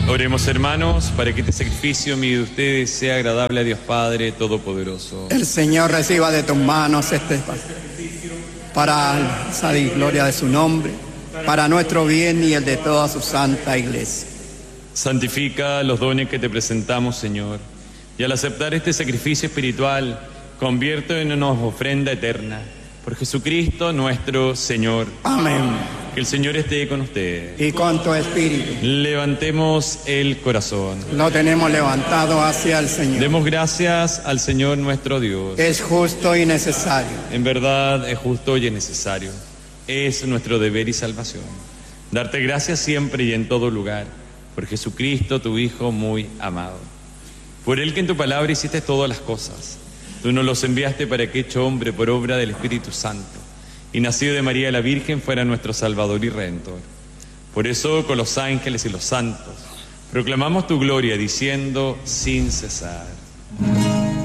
Oremos, hermanos, para que este sacrificio mío de ustedes sea agradable a Dios Padre Todopoderoso. El Señor reciba de tus manos este sacrificio para alabanza y gloria de su nombre, para nuestro bien y el de toda su santa iglesia. Santifica los dones que te presentamos, Señor, y al aceptar este sacrificio espiritual, convierte en una ofrenda eterna. Por Jesucristo nuestro Señor. Amén. Que el Señor esté con ustedes. Y con tu espíritu. Levantemos el corazón. Lo tenemos levantado hacia el Señor. Demos gracias al Señor nuestro Dios. Es justo y necesario. En verdad es justo y es necesario. Es nuestro deber y salvación. Darte gracias siempre y en todo lugar. Por Jesucristo, tu Hijo muy amado. Por Él que en tu palabra hiciste todas las cosas. Tú nos los enviaste para que, hecho hombre por obra del Espíritu Santo, y nacido de María la Virgen, fuera nuestro Salvador y Redentor. Por eso, con los ángeles y los santos, proclamamos tu gloria, diciendo sin cesar: